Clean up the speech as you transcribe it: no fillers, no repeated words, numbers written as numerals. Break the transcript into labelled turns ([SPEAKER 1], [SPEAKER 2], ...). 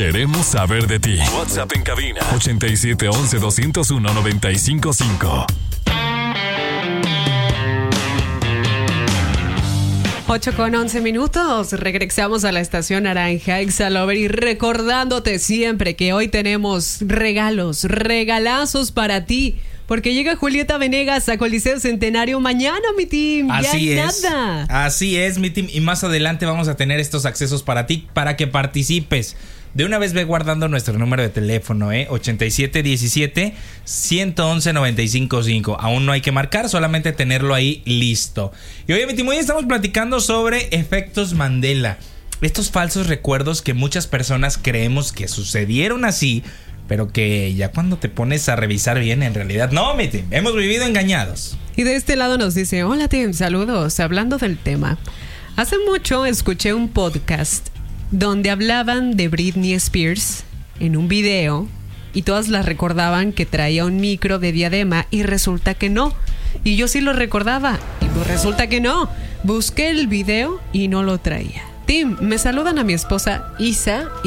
[SPEAKER 1] Queremos saber de ti. WhatsApp en cabina 8711-201-955.
[SPEAKER 2] 8:11. Regresamos a la estación naranja Exalover y recordándote siempre que hoy tenemos regalazos para ti. Porque llega Julieta Venegas a Coliseo Centenario mañana, mi team.
[SPEAKER 3] Así es.
[SPEAKER 2] Nada.
[SPEAKER 3] Así es, mi team. Y más adelante vamos a tener estos accesos para ti, para que participes. De una vez ve guardando nuestro número de teléfono, 8717-111-955. Aún no hay que marcar, solamente tenerlo ahí listo. Y hoy, mi team, hoy estamos platicando sobre efectos Mandela. Estos falsos recuerdos que muchas personas creemos que sucedieron así, pero que ya cuando te pones a revisar bien, en realidad no, mi team, hemos vivido engañados.
[SPEAKER 2] Y de este lado nos dice: hola team, saludos, hablando del tema. Hace mucho escuché un podcast donde hablaban de Britney Spears en un video y todas la recordaban que traía un micro de diadema y resulta que no. Y yo sí lo recordaba y pues resulta que no. Busqué el video y no lo traía. Team, me saludan a mi esposa Isa